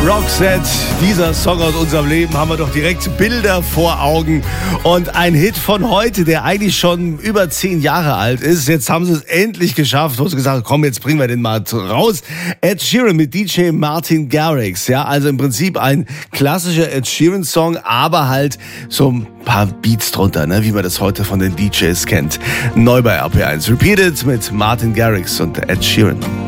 Roxette, dieser Song aus unserem Leben, haben wir doch direkt Bilder vor Augen. Und ein Hit von heute, der eigentlich schon über 10 Jahre alt ist. Jetzt haben sie es endlich geschafft. Du hast gesagt, komm, jetzt bringen wir den mal raus. Ed Sheeran mit DJ Martin Garrix. Ja, also im Prinzip ein klassischer Ed Sheeran Song, aber halt so ein paar Beats drunter, ne, wie man das heute von den DJs kennt. Neu bei RP1. Repeated mit Martin Garrix und Ed Sheeran.